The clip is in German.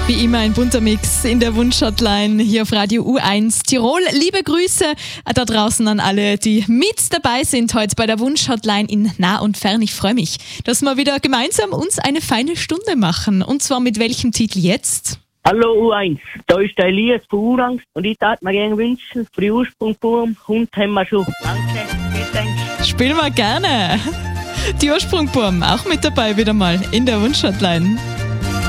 Wie immer ein bunter Mix in der Wunschhotline hier auf Radio U1 Tirol. Liebe Grüße da draußen an alle, die mit dabei sind heute bei der Wunschhotline in nah und fern. Ich freue mich, dass wir wieder gemeinsam uns eine feine Stunde machen. Und zwar mit welchem Titel jetzt? Hallo U1, da ist der Elias von Urangs und ich würde mir gerne wünschen, für die Ursprungburm, Hund haben wir schon. Danke, bitte. Spielen wir gerne. Die Ursprungburm auch mit dabei wieder mal in der Wunschhotline.